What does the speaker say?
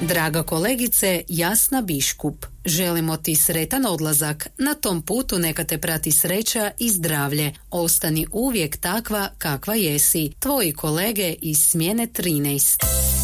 Draga kolegice Jasna Biškup, želimo ti sretan odlazak. Na tom putu neka te prati sreća i zdravlje. Ostani uvijek takva kakva jesi. Tvoji kolege iz smjene 13.